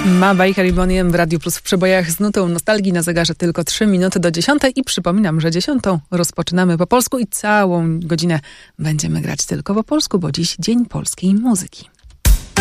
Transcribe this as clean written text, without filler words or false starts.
Ma Baker i Bonnie M w Radiu Plus w przebojach z nutą nostalgii. Na zegarze tylko 3 minuty do 10 i przypominam, że 10 rozpoczynamy po polsku i całą godzinę będziemy grać tylko po polsku, bo dziś Dzień Polskiej Muzyki.